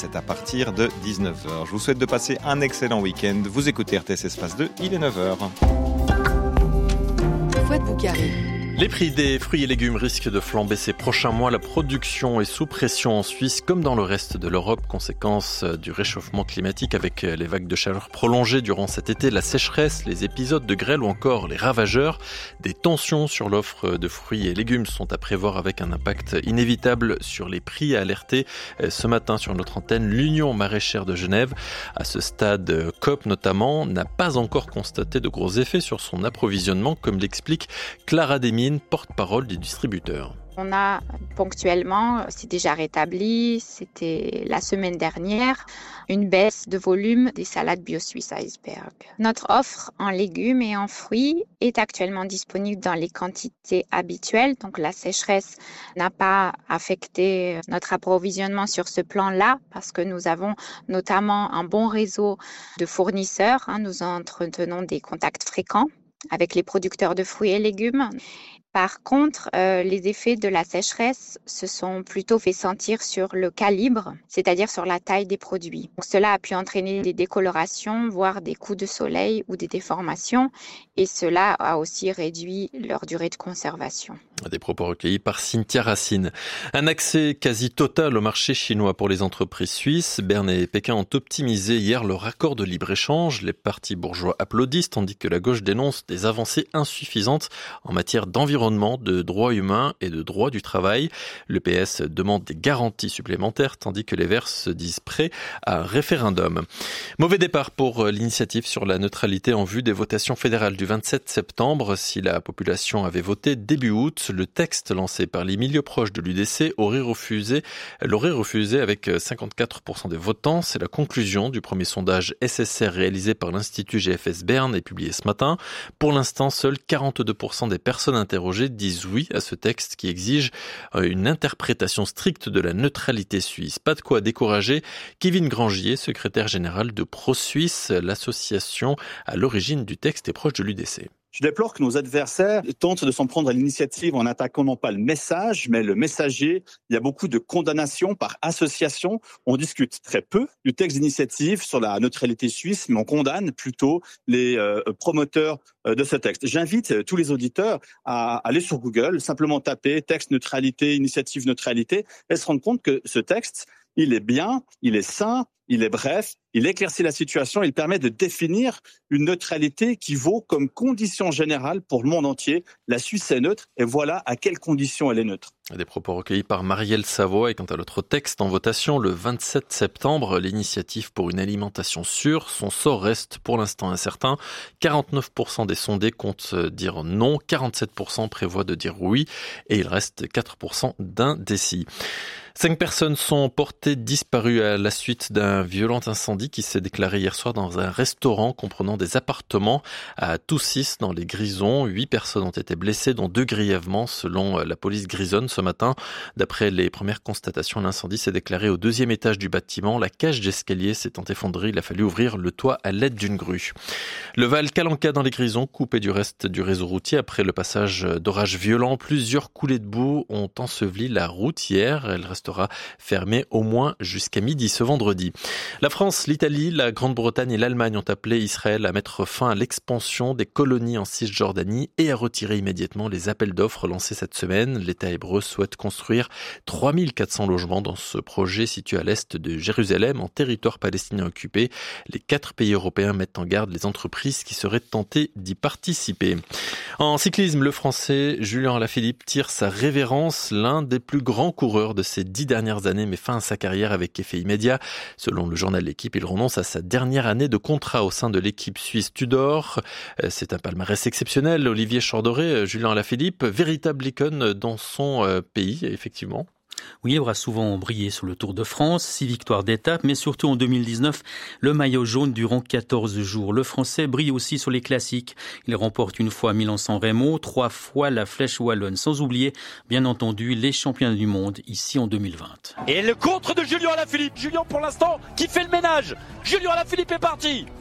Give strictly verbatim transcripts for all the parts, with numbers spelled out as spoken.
c'est à partir de dix-neuf heures. Je vous souhaite de passer un excellent week-end. Vous écoutez R T S Espace deux, il est neuf heures. Fouette Boucaré. Les prix des fruits et légumes risquent de flamber ces prochains mois. La production est sous pression en Suisse comme dans le reste de l'Europe, conséquence du réchauffement climatique avec les vagues de chaleur prolongées durant cet été, la sécheresse, les épisodes de grêle ou encore les ravageurs. Des tensions sur l'offre de fruits et légumes sont à prévoir avec un impact inévitable sur les prix, a alerté ce matin sur notre antenne l'Union maraîchère de Genève. À ce stade, Coop notamment n'a pas encore constaté de gros effets sur son approvisionnement, comme l'explique Clara Desmines, porte-parole des distributeurs. On a ponctuellement, c'est déjà rétabli, c'était la semaine dernière, une baisse de volume des salades bio suisse iceberg. Notre offre en légumes et en fruits est actuellement disponible dans les quantités habituelles, donc la sécheresse n'a pas affecté notre approvisionnement sur ce plan-là parce que nous avons notamment un bon réseau de fournisseurs, hein, nous entretenons des contacts fréquents avec les producteurs de fruits et légumes. Par contre, euh, les effets de la sécheresse se sont plutôt fait sentir sur le calibre, c'est-à-dire sur la taille des produits. Donc, cela a pu entraîner des décolorations, voire des coups de soleil ou des déformations, et cela a aussi réduit leur durée de conservation. Des propos recueillis par Cynthia Racine. Un accès quasi total au marché chinois pour les entreprises suisses. Berne et Pékin ont optimisé hier leur accord de libre-échange. Les partis bourgeois applaudissent, tandis que la gauche dénonce des avancées insuffisantes en matière d'environnement, de droits humains et de droits du travail. Le P S demande des garanties supplémentaires, tandis que les Verts se disent prêts à un référendum. Mauvais départ pour l'initiative sur la neutralité en vue des votations fédérales du vingt-sept septembre. Si la population avait voté début août, le texte lancé par les milieux proches de l'U D C aurait refusé, l'aurait refusé avec cinquante-quatre pour cent des votants. C'est la conclusion du premier sondage S S R réalisé par l'Institut G F S Berne et publié ce matin. Pour l'instant, seuls quarante-deux pour cent des personnes interrogées disent oui à ce texte qui exige une interprétation stricte de la neutralité suisse. Pas de quoi décourager Kevin Grangier, secrétaire général de ProSuisse, l'association à l'origine du texte est proche de l'U D C. Je déplore que nos adversaires tentent de s'en prendre à l'initiative en attaquant non pas le message, mais le messager. Il y a beaucoup de condamnations par association. On discute très peu du texte d'initiative sur la neutralité suisse, mais on condamne plutôt les euh, promoteurs euh, de ce texte. J'invite euh, tous les auditeurs à aller sur Google, simplement taper texte neutralité, initiative neutralité, et se rendre compte que ce texte, il est bien, il est sain, il est bref, il éclaircit la situation, il permet de définir une neutralité qui vaut comme condition générale pour le monde entier. La Suisse est neutre et voilà à quelles conditions elle est neutre. Des propos recueillis par Marielle Savoie. Et quant à l'autre texte en votation, le vingt-sept septembre, l'initiative pour une alimentation sûre, son sort reste pour l'instant incertain. quarante-neuf pour cent des sondés comptent dire non, quarante-sept pour cent prévoient de dire oui et il reste quatre pour cent d'indécis. Cinq personnes sont portées disparues à la suite d'un violent incendie qui s'est déclaré hier soir dans un restaurant comprenant des appartements à Toussis dans les Grisons. Huit personnes ont été blessées, dont deux grièvement selon la police grisonne ce matin. D'après les premières constatations, l'incendie s'est déclaré au deuxième étage du bâtiment. La cage d'escalier s'étant effondrée, il a fallu ouvrir le toit à l'aide d'une grue. Le Val Calanca dans les Grisons, coupé du reste du réseau routier après le passage d'orages violents. Plusieurs coulées de boue ont enseveli la route hier. Elle reste restera fermé au moins jusqu'à midi ce vendredi. La France, l'Italie, la Grande-Bretagne et l'Allemagne ont appelé Israël à mettre fin à l'expansion des colonies en Cisjordanie et à retirer immédiatement les appels d'offres lancés cette semaine. L'État hébreu souhaite construire trois mille quatre cents logements dans ce projet situé à l'est de Jérusalem, en territoire palestinien occupé. Les quatre pays européens mettent en garde les entreprises qui seraient tentées d'y participer. En cyclisme, le Français Julien Alaphilippe tire sa révérence. L'un des plus grands coureurs de ces dix dernières années met fin à sa carrière avec effet immédiat. Selon le journal L'Équipe, il renonce à sa dernière année de contrat au sein de l'équipe suisse Tudor. C'est un palmarès exceptionnel. Olivier Chordoré, Julien Alaphilippe, véritable icône dans son pays, effectivement. Oui, il aura souvent brillé sur le Tour de France, six victoires d'étape, mais surtout en deux mille dix-neuf, le maillot jaune durant quatorze jours. Le Français brille aussi sur les classiques. Il remporte une fois Milan-San Remo, trois fois la Flèche Wallonne, sans oublier, bien entendu, les championnats du monde, ici en deux mille vingt. Et le contre de Julien Alaphilippe. Julien, pour l'instant, qui fait le ménage. Julien Alaphilippe est parti.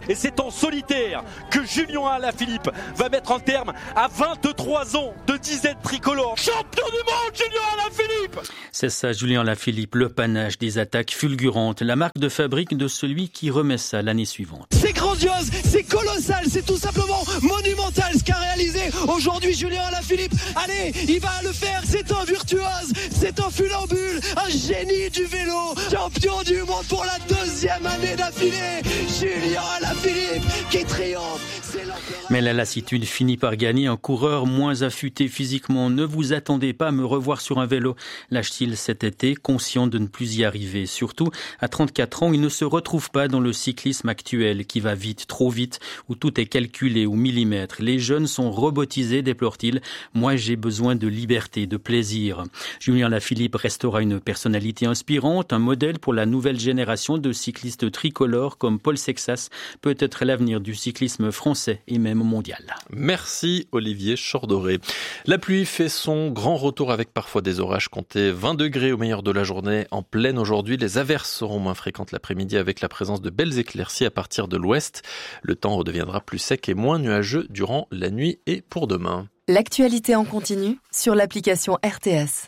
Et c'est en solitaire que Julien Alaphilippe va mettre un terme à vingt-trois ans de disette tricolore. Champion du monde, Julien Alaphilippe! C'est ça, Julien Alaphilippe, le panache des attaques fulgurantes, la marque de fabrique de celui qui remet ça l'année suivante. C'est grandiose, c'est colossal, c'est tout simplement monumental ce qu'a réalisé aujourd'hui Julien Alaphilippe. Allez, il va le faire, c'est un virtuose, c'est un funambule, un génie du vélo, champion du monde pour la deuxième année d'affilée. Julien Alaphilippe qui triomphe. Mais la lassitude finit par gagner. Un coureur moins affûté physiquement. Ne vous attendez pas à me revoir sur un vélo, lâche-t-il cet été, conscient de ne plus y arriver. Surtout, à trente-quatre ans, il ne se retrouve pas dans le cyclisme actuel qui va vite, trop vite, où tout est calculé au millimètre. Les jeunes sont robotisés, déplore-t-il. Moi, j'ai besoin de liberté, de plaisir. Julien Alaphilippe restera une personnalité inspirante, un modèle pour la nouvelle génération de cyclistes tricolores comme Paul Sexas, peut-être l'avenir du cyclisme français et même mondial. Merci Olivier Chordoré. La pluie fait son grand retour avec parfois des orages. Comptez vingt degrés au meilleur de la journée en pleine aujourd'hui. Les averses seront moins fréquentes l'après-midi avec la présence de belles éclaircies à partir de l'ouest. Le temps redeviendra plus sec et moins nuageux durant la nuit et pour demain. L'actualité en continu sur l'application R T S.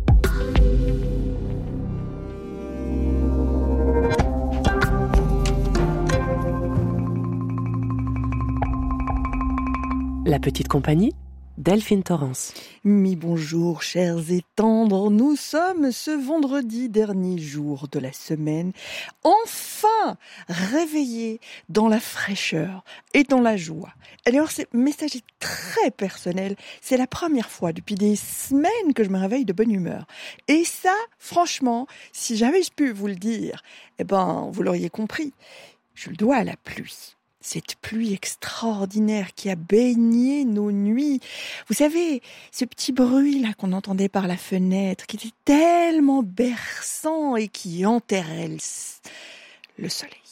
La petite compagnie, Delphine Torrance. Mi bonjour, chers et tendres. Nous sommes ce vendredi, dernier jour de la semaine, enfin réveillés dans la fraîcheur et dans la joie. Alors, ce message est très personnel. C'est la première fois depuis des semaines que je me réveille de bonne humeur. Et ça, franchement, si j'avais pu vous le dire, eh ben, vous l'auriez compris. Je le dois à la pluie. Cette pluie extraordinaire qui a baigné nos nuits. Vous savez, ce petit bruit là qu'on entendait par la fenêtre, qui était tellement berçant et qui enterrait le, le soleil.